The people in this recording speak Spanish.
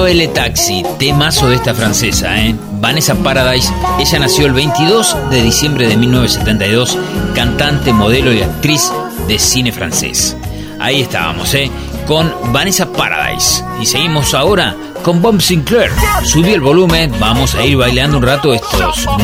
Baile Taxi, temazo de esta francesa, Vanessa Paradis. Ella nació el 22 de diciembre de 1972, cantante, modelo y actriz de cine francés. Ahí estábamos, con Vanessa Paradis. Y seguimos ahora con Bob Sinclair. Subí el volumen, vamos a ir bailando un rato estos